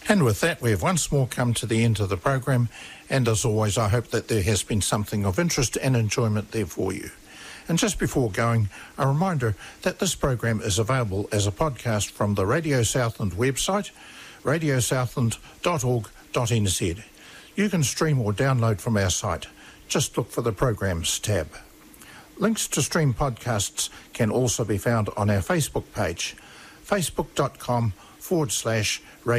And with that, we have once more come to the end of the program, and as always, I hope that there has been something of interest and enjoyment there for you. And just before going, a reminder that this program is available as a podcast from the Radio Southland website, radiosouthland.org.nz. You can stream or download from our site. Just look for the Programs tab. Links to stream podcasts can also be found on our Facebook page, facebook.com/radio